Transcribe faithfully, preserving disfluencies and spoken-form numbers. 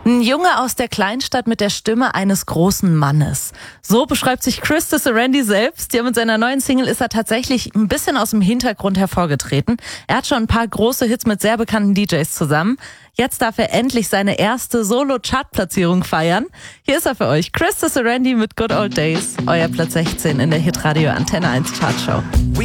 Ein Junge aus der Kleinstadt mit der Stimme eines großen Mannes. So beschreibt sich Chris Randy selbst. Ja, mit seiner neuen Single ist er tatsächlich ein bisschen aus dem Hintergrund hervorgetreten. Er hat schon ein paar große Hits mit sehr bekannten D Js zusammen. Jetzt darf er endlich seine erste Solo-Chart-Platzierung feiern. Hier ist er für euch, Chris Randy mit Good Old Days. Euer Platz sechzehn in der Hitradio Antenne eins Chartshow.